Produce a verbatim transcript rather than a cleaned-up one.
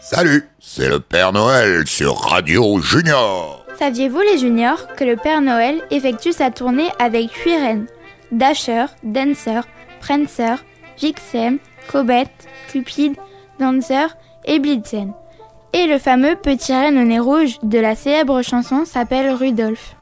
Salut, c'est le Père Noël sur Radio Junior. Saviez-vous les juniors que le Père Noël effectue sa tournée avec huit reines: Dasher, Dancer, Prancer, Vixen, Comet, Cupid, Dancer et Blitzen. Et le fameux petit renne au nez rouge de la célèbre chanson s'appelle Rudolph.